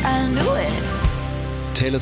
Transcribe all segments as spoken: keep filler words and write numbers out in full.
I knew it. Taylor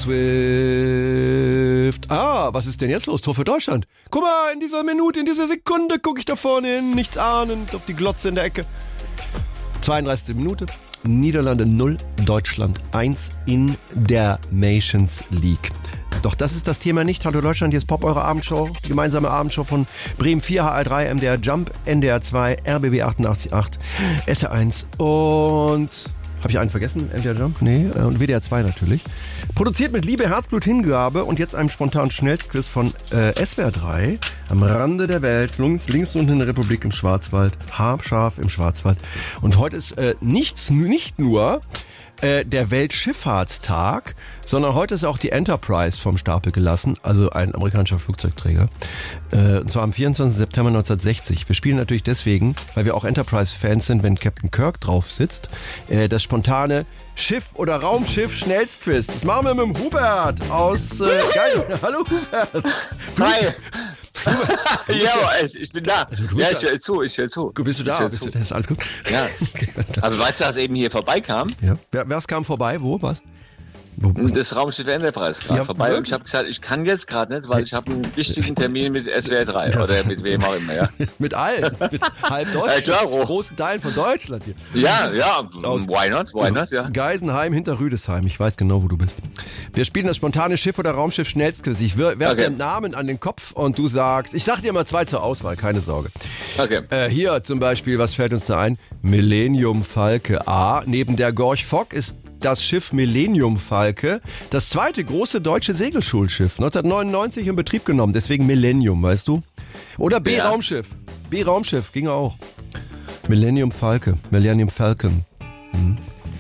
Swift. Ah, was ist denn jetzt los? Tor für Deutschland. Guck mal, in dieser Minute, in dieser Sekunde gucke ich da vorne hin, nichts ahnend, auf die Glotze in der Ecke. zweiunddreißigste Minute. Niederlande null, Deutschland eins in der Nations League. Doch das ist das Thema nicht. Hallo Deutschland, hier ist Pop, eure Abendshow. Die gemeinsame Abendshow von Bremen vier, H R drei, M D R Jump, N D R zwei, R B B achtundachtzig Komma acht, S R eins und... Habe ich einen vergessen? M D R Jump? Nee, und W D R zwei natürlich. Produziert mit Liebe, Herzblut, Hingabe und jetzt einem spontanen Schnellstquiz von äh, S W R drei. Am Rande der Welt, links, links unten in der Republik im Schwarzwald, haarscharf im Schwarzwald. Und heute ist äh, nichts, nicht nur äh, der Weltschifffahrtstag, sondern heute ist auch die Enterprise vom Stapel gelassen, also ein amerikanischer Flugzeugträger. Äh, und zwar am vierundzwanzigsten September neunzehnhundertsechzig. Wir spielen natürlich deswegen, weil wir auch Enterprise-Fans sind, wenn Captain Kirk drauf sitzt, äh, das spontane Schiff- oder Raumschiff-Schnellstquiz. Das machen wir mit dem Hubert aus... Äh, geil. Hallo Hubert. Hi. Hubert, ja, ja, ich bin da. Also du ja, bist ich höre zu, ich höre zu. Bist du da? Ich Bist zu. du, das ist alles gut? Ja. Okay, aber weißt du, was eben hier vorbeikam? ja. Wer, wer kam vorbei? Wo? Was? Wo? Das Raumschiff Enterprise gerade Ja, vorbei. wirklich? Und ich habe gesagt, ich kann jetzt gerade nicht, weil ich habe einen wichtigen Termin mit S W R drei Das- oder mit wem auch immer. Ja, Mit allen. Mit halb Deutschland. Ja, klar, Ro- großen Teilen von Deutschland hier. ja, ja Aus- why not, why not, ja. Geisenheim hinter Rüdesheim. Ich weiß genau, wo du bist. Wir spielen das spontane Schiff- oder Raumschiff Schnellstquiz. Ich werfe Okay. dir einen Namen an den Kopf und du sagst, ich sag dir mal zwei zur Auswahl, keine Sorge. Okay. Äh, hier zum Beispiel, was fällt uns da ein? Millennium Falke A. Neben der Gorch Fock ist das Schiff Millennium Falke das zweite große deutsche Segelschulschiff. neunzehnhundertneunundneunzig in Betrieb genommen, deswegen Millennium, weißt du? Oder B Ja. Raumschiff. B Raumschiff, ging auch. Millennium Falke. Millennium Falcon. Hm.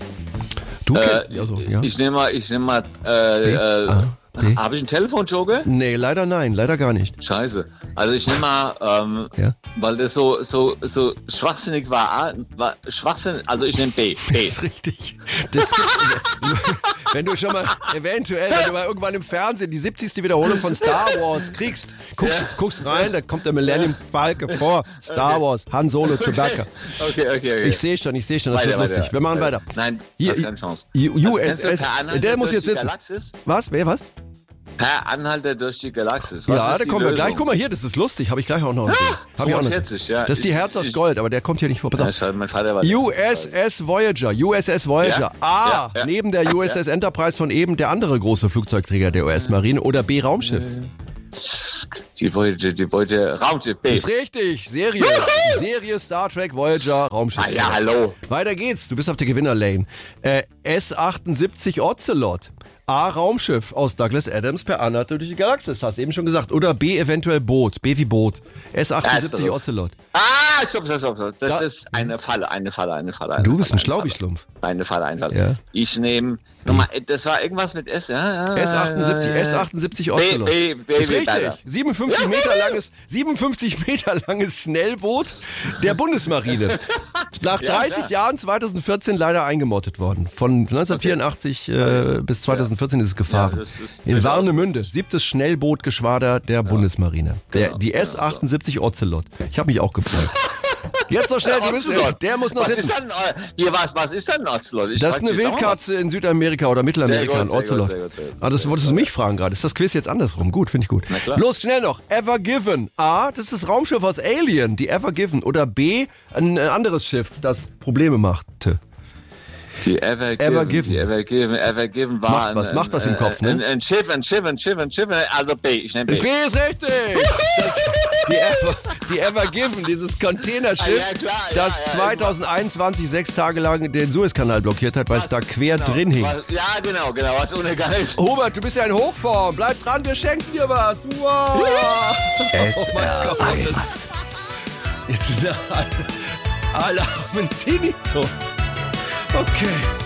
Du Äh, kennst... Also, ja? Ich nehme mal, ich nehme mal, äh, äh, Ah, B. habe ich einen Telefonjoker? Nee, leider nein, leider gar nicht. Scheiße. Also ich nehme mal, ähm, Ja? weil das so, so, so schwachsinnig war, A, war Schwachsinn, also ich nehme B. B. Das ist richtig. Das wenn du schon mal eventuell, wenn du mal irgendwann im Fernsehen die siebzigste Wiederholung von Star Wars kriegst, guckst, Ja. guckst rein, da kommt der Millennium Falke vor. Star Wars, Han Solo, Chewbacca. Okay, okay, okay. Ich sehe schon, ich sehe schon, das Weiter, wird lustig. weiter. Wir machen weiter. Nein, Hier, das ist keine Chance. U- Also, U S kennst du S, Per Anhalter der muss durch jetzt die sitzen. Galaxis? Was? Wer, was? Per Anhalter durch die Galaxis. Was Ja, ist da die kommen wir Lösung? gleich. Guck mal hier, das ist lustig. Habe ich gleich auch noch. Hab ich auch noch. zweiundvierzig, ja. Das ist die Ich- Herz aus ich- Gold, aber der kommt hier nicht vor. Pass Ja, auf. schau, mein Vater war U S S Voyager, U S S Voyager. Ja, A, ja, ja. neben der U S S Enterprise von eben der andere große Flugzeugträger der U S-Marine. Oder B, Raumschiff. Die wollte, die wollte Raumschiff B. Ist richtig, Serie. Serie Star Trek Voyager, Raumschiff. Ah ja, hallo. Weiter geht's, du bist auf der Gewinnerlane. Äh, S achtundsiebzig Ocelot. A, Raumschiff aus Douglas Adams per Anhalter durch die Galaxis, hast du eben schon gesagt. Oder B, eventuell Boot. B wie Boot. S achtundsiebzig Ja, ist Ocelot. Ah, stopp, stopp, stopp, stopp. Das Da- ist eine Falle, eine Falle, eine Falle. Eine Du bist Falle, ein Schlaubischlumpf. Eine Falle, eine Falle. Ja. Ich nehme, nochmal, das war irgendwas mit S, ja? ja S achtundsiebzig, äh, S achtundsiebzig B, Ocelot. B, B, Ist B, richtig. weiter. siebenundfünfzig Meter langes, siebenundfünfzig Meter langes Schnellboot der Bundesmarine. Nach dreißig klar. Jahren zweitausendvierzehn leider eingemottet worden. Von neunzehnhundertvierundachtzig äh, bis zweitausendvierzehn ist es gefahren. Ja, das ist In durchaus- Warnemünde, siebtes Schnellbootgeschwader der Bundesmarine. Der, Genau, die genau S achtundsiebzig Ocelot. Ich habe mich auch gefreut. Jetzt noch schnell, du bist, Ocelot. der muss noch was sitzen. Ist dann, äh, hier, was, was ist dann ein Ocelot? Ich Das ist frag eine dich doch mal Wildkatze in Südamerika oder Mittelamerika, Sehr ein gut, sehr Ocelot. gut, sehr gut, sehr gut. Ah, das wolltest du mich fragen gerade. Ist das Quiz jetzt andersrum? Gut, finde ich gut. Na klar. Los, schnell noch. Ever Given. A, das ist das Raumschiff aus Alien, die Ever Given. Oder B, ein anderes Schiff, das Probleme machte. Die Ever Given. Ever Given. Die Ever Given, Ever Given war Macht ein, was, macht was im ein, Kopf, ne? Ein, ein Schiff, ein Schiff, ein Schiff, ein Schiff, also B, ich nehme B. Das B ist richtig. Das, die, Ever, die Ever Given, dieses Containerschiff, Ah, ja, klar, ja, das ja, zweitausendeinundzwanzig sechs Tage lang den Suezkanal blockiert hat, weil es da quer Genau, drin hing. Was, ja, genau, genau, was untergegangen ist. Hubert, du bist ja in Hochform. Bleib dran, wir schenken dir was. Wow. S mein R Gott. eins. Jetzt sind alle, alle haben Tinnitus. Okay.